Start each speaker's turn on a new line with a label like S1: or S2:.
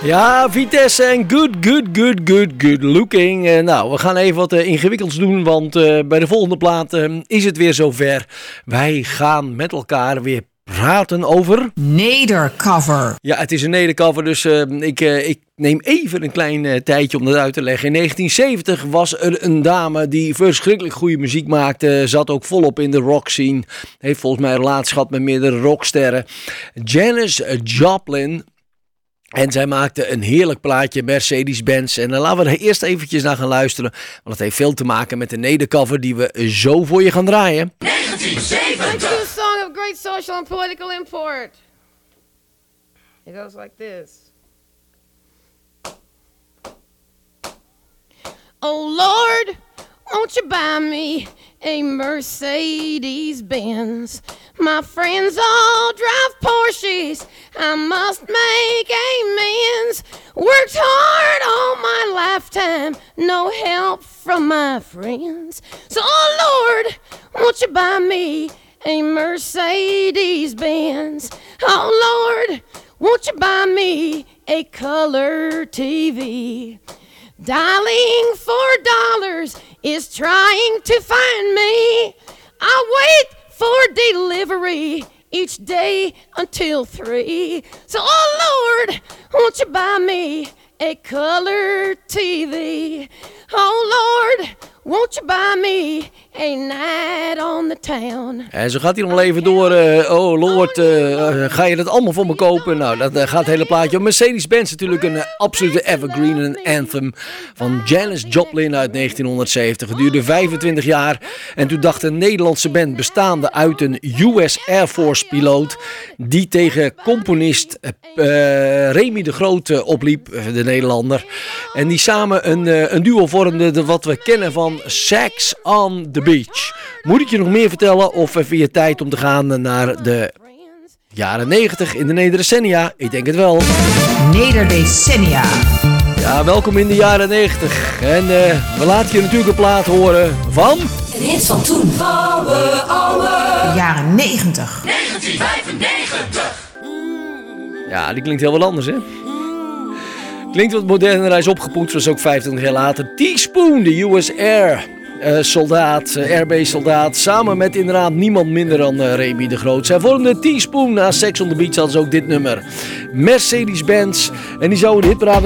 S1: Ja, Vitesse en good looking. Nou, we gaan even wat ingewikkelds doen, want bij de volgende plaat is het weer zover. Wij gaan met elkaar weer praten over...
S2: Nedercover.
S1: Ja, het is een nedercover, dus ik neem even een klein tijdje om dat uit te leggen. In 1970 was er een dame die verschrikkelijk goede muziek maakte. Zat ook volop in de rock scene. Heeft volgens mij een relatie gehad met meerdere rocksterren. Janis Joplin. En zij maakte een heerlijk plaatje, Mercedes-Benz. En laten we er eerst eventjes naar gaan luisteren. Want het heeft veel te maken met de nedercover die we zo voor je gaan draaien.
S3: 1970! A song of great social and political import. It goes like this. Oh Lord, won't you buy me a Mercedes-Benz? My friends all drive Porsches, I must make amends. Worked hard all my lifetime, no help from my friends. So, oh Lord, won't you buy me a Mercedes-Benz? Oh Lord, won't you buy me a color TV? Dialing $4 is trying to find me. I wait for delivery each day until 3. So, oh Lord, won't you buy me a color TV? Oh Lord, won't you buy me a night on the town?
S1: En zo gaat hij nog even door. Oh Lord, ga je dat allemaal voor me kopen? Nou, dat gaat het hele plaatje. Mercedes-Benz natuurlijk een absolute evergreen, een anthem van Janis Joplin uit 1970. Het duurde 25 jaar. En toen dacht een Nederlandse band bestaande uit een US Air Force piloot die tegen componist Remy de Groot opliep, de Nederlander. En die samen een duo vormden wat we kennen van Sex on the Beach. Moet ik je nog meer vertellen of even je tijd om te gaan naar de jaren 90 in de Nederdecennia? Ik denk het wel.
S2: Nederdecennia.
S1: Ja, welkom in de jaren 90. En we laten je natuurlijk een plaat horen van...
S4: Een hit van toen.
S2: De jaren 90.
S4: 1995.
S1: Ja, die klinkt heel wat anders, hè? Klinkt wat moderner, hij is opgepoetst, was ook 25 jaar later. Teaspoon, de US Air soldaat, Airbase soldaat, samen met inderdaad niemand minder dan Remy de Groot. Zij vormden Teaspoon, na Sex on the Beach hadden ze ook dit nummer. Mercedes-Benz, en die zouden de hitparade